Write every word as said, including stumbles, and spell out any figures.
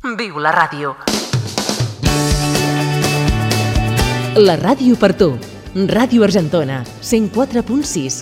Viu la ràdio. La ràdio per tu. Ràdio Argentona, cent quatre punt sis.